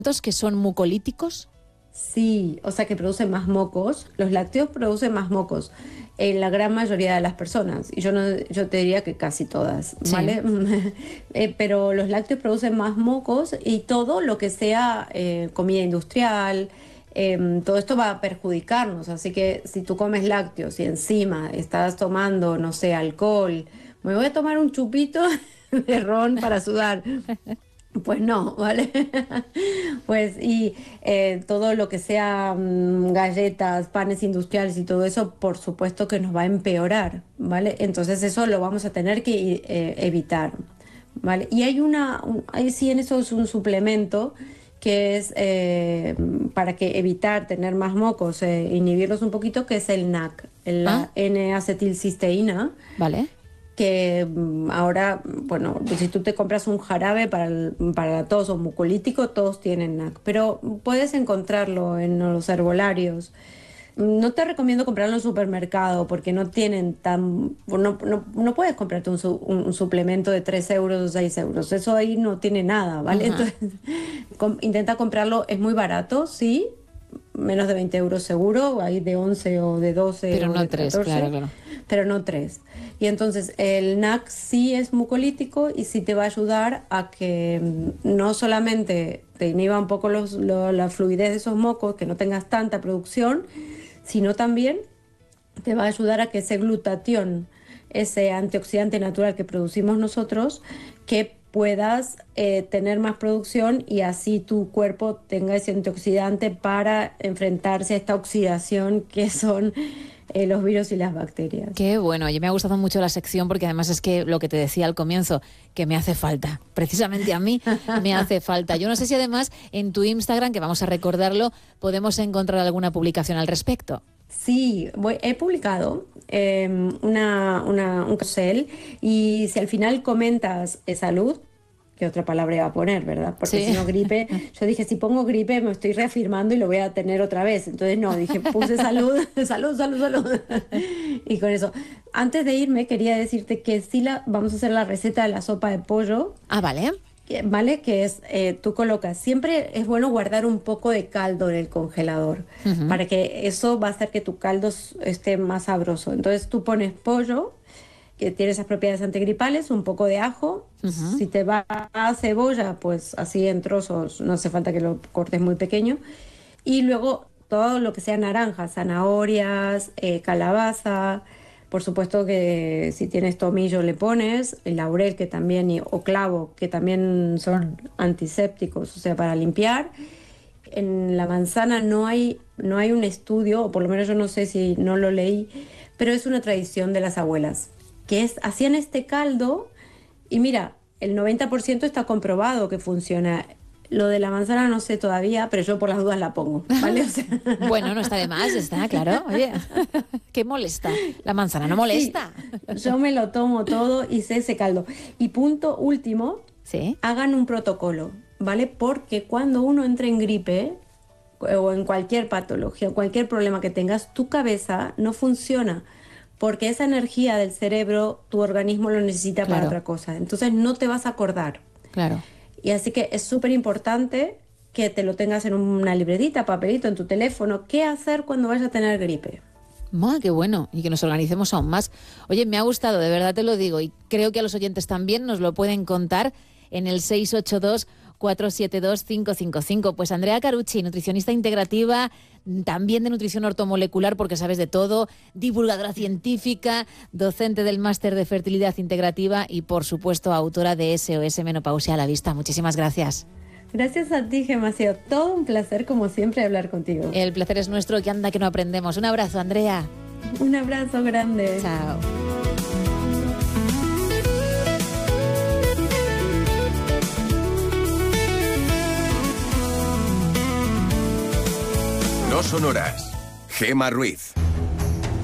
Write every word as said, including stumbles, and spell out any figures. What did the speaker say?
que son mucolíticos? Sí, o sea que producen más mocos. Los lácteos producen más mocos en la gran mayoría de las personas. Y yo no, yo te diría que casi todas, ¿vale? Sí. eh, pero los lácteos producen más mocos y todo lo que sea eh, comida industrial, eh, todo esto va a perjudicarnos. Así que si tú comes lácteos y encima estás tomando, no sé, alcohol, me voy a tomar un chupito de ron para sudar. Pues no, ¿vale? Pues y eh, todo lo que sea mmm, galletas, panes industriales y todo eso, por supuesto que nos va a empeorar, ¿vale? Entonces eso lo vamos a tener que eh, evitar, ¿vale? Y hay una, un, hay sí en eso es un suplemento que es eh, para que evitar tener más mocos, eh, inhibirlos un poquito, que es el N A C, el ¿Ah? N-acetilcisteína. Vale. Que ahora, bueno, si tú te compras un jarabe para, el, para la tos o mucolítico, todos tienen N A C, pero puedes encontrarlo en los herbolarios. No te recomiendo comprarlo en el supermercado porque no tienen tan... No, no, no puedes comprarte un, un, un suplemento de tres euros o seis euros, eso ahí no tiene nada, ¿vale? Uh-huh. Entonces, com, intenta comprarlo, es muy barato, sí, menos de veinte euros seguro, hay de once o de doce pero o no de tres, catorce, claro, claro. Pero no tres. Y entonces el N A C sí es mucolítico y sí te va a ayudar a que no solamente te inhiba un poco los, lo, la fluidez de esos mocos, que no tengas tanta producción, sino también te va a ayudar a que ese glutatión, ese antioxidante natural que producimos nosotros, que puedas eh, tener más producción y así tu cuerpo tenga ese antioxidante para enfrentarse a esta oxidación que son eh, los virus y las bacterias. Qué bueno, oye, me ha gustado mucho la sección porque además es que lo que te decía al comienzo, que me hace falta, precisamente a mí me hace falta. Yo no sé si además en tu Instagram, que vamos a recordarlo, podemos encontrar alguna publicación al respecto. Sí, voy, he publicado eh, una, una, un carrusel y si al final comentas eh, salud, ¿qué otra palabra iba a poner, verdad? Porque sí. Si no gripe, yo dije, si pongo gripe me estoy reafirmando y lo voy a tener otra vez. Entonces no, dije, puse salud, salud, salud, salud. Y con eso. Antes de irme quería decirte que sí la, vamos a hacer la receta de la sopa de pollo. Ah, vale. ¿Vale? Que es, eh, tú colocas, siempre es bueno guardar un poco de caldo en el congelador, uh-huh. para que eso va a hacer que tu caldo esté más sabroso. Entonces tú pones pollo, que tiene esas propiedades antigripales, un poco de ajo, uh-huh. Si te va a cebolla, pues así en trozos, no hace falta que lo cortes muy pequeño, y luego todo lo que sea naranja, zanahorias, eh, calabaza. Por supuesto que si tienes tomillo le pones, el laurel que también, o clavo, que también son antisépticos, o sea, para limpiar. En la manzana no hay, no hay un estudio, o por lo menos yo no sé si no lo leí, pero es una tradición de las abuelas, que es, hacían este caldo y mira, el noventa por ciento está comprobado que funciona. Lo de la manzana no sé todavía, pero yo por las dudas la pongo, ¿vale? O sea... Bueno, no está de más, está claro. Oye, ¿qué molesta? La manzana no molesta. Sí, yo me lo tomo todo y sé ese caldo. Y punto último, ¿sí? Hagan un protocolo, ¿vale? Porque cuando uno entra en gripe o en cualquier patología, cualquier problema que tengas, tu cabeza no funciona. Porque esa energía del cerebro, tu organismo lo necesita, claro, para otra cosa. Entonces no te vas a acordar. Claro. Y así que es súper importante que te lo tengas en una libretita, papelito, en tu teléfono. ¿Qué hacer cuando vayas a tener gripe? ¡Mua, qué bueno! Y que nos organicemos aún más. Oye, me ha gustado, de verdad te lo digo. Y creo que a los oyentes también nos lo pueden contar en el seis ocho dos, cuatro siete dos, cinco cinco cinco. Pues Andrea Carucci, nutricionista integrativa, también de nutrición ortomolecular, porque sabes de todo, divulgadora científica, docente del máster de fertilidad integrativa y, por supuesto, autora de S O S Menopausia a la Vista. Muchísimas gracias. Gracias a ti, Gemma. Ha sido todo un placer, como siempre, hablar contigo. El placer es nuestro, que anda que no aprendemos. Un abrazo, Andrea. Un abrazo grande. Chao. No Sonoras. Gemma Ruiz.